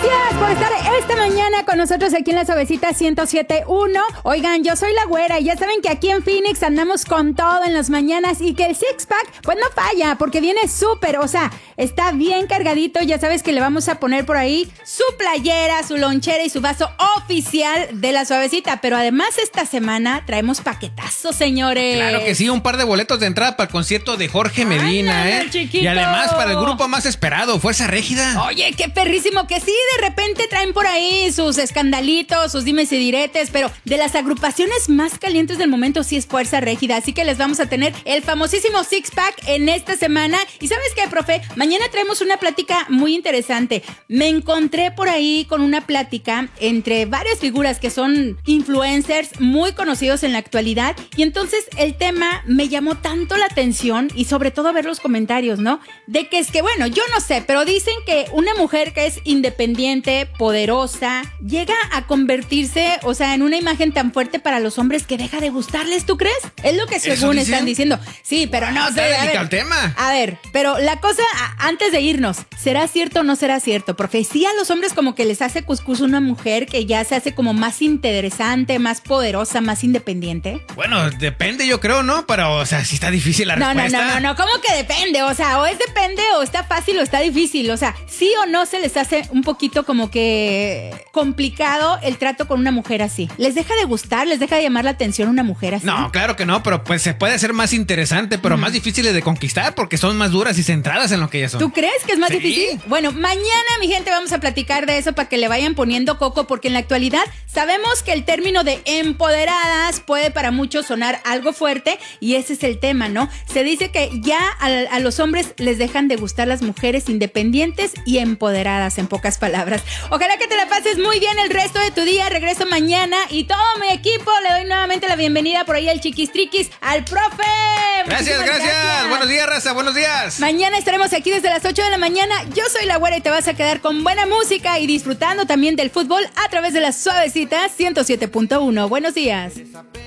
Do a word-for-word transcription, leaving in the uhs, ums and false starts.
Gracias por estar esta mañana con nosotros aquí en La Suavecita ciento siete punto uno. Oigan, yo soy la Güera y ya saben que aquí en Phoenix andamos con todo en las mañanas y que el six pack pues no falla porque viene súper, o sea, está bien cargadito. Ya sabes que le vamos a poner por ahí su playera, su lonchera y su vaso oficial de La Suavecita. Pero además esta semana traemos paquetazos, señores. Claro que sí, un par de boletos de entrada para el concierto de Jorge Medina, Ándale, ¿eh? chiquito. Y además para el grupo más esperado, Fuerza Régida. Oye, qué perrísimo que sí, de repente traen por ahí sus escandalitos, sus dimes y diretes, pero de las agrupaciones más calientes del momento sí es Fuerza Régida, así que les vamos a tener el famosísimo six pack en esta semana. Y ¿sabes qué, profe? Mañana traemos una plática muy interesante. Me encontré por ahí con una plática entre varias figuras que son influencers muy conocidos en la actualidad, y entonces el tema me llamó tanto la atención y sobre todo ver los comentarios, ¿no? De que es que, bueno, yo no sé, pero dicen que una mujer que es independiente, poderosa, llega a convertirse, o sea, en una imagen tan fuerte para los hombres que deja de gustarles, ¿tú crees? Es lo que según están diciendo. Sí, pero no sé. Está delicado el tema. A ver, pero la cosa, a, antes de irnos, ¿será cierto o no será cierto? Profe, sí, a los hombres como que les hace cuscús una mujer que ya se hace como más interesante, más poderosa, más independiente. Bueno, depende, yo creo, ¿no? Pero, o sea, sí está difícil la no, respuesta. No, no, no, no, ¿cómo que depende? O sea, o es depende o está fácil o está difícil. O sea, sí o no se les hace un poquito como que complicado el trato con una mujer así. ¿Les deja de gustar? ¿Les deja de llamar la atención una mujer así? No, claro que no, pero pues se puede hacer más interesante, pero mm. más difíciles de conquistar porque son más duras y centradas en lo que ellas son. ¿Tú crees que es más sí. difícil? Bueno, mañana, mi gente, vamos a platicar de eso para que le vayan poniendo coco, porque en la actualidad sabemos que el término de empoderadas puede para muchos sonar algo fuerte y ese es el tema, ¿no? Se dice que ya a, a los hombres les dejan de gustar las mujeres independientes y empoderadas, en pocas palabras. Ojalá que te la pases muy bien el resto de tu día. Regreso mañana y todo mi equipo le doy nuevamente la bienvenida por ahí al Chiquistriquis, al profe. Gracias, gracias, gracias. Buenos días, raza, buenos días. Mañana estaremos aquí desde las ocho de la mañana. Yo soy la Güera y te vas a quedar con buena música y disfrutando también del fútbol a través de La Suavecita ciento siete punto uno. Buenos días.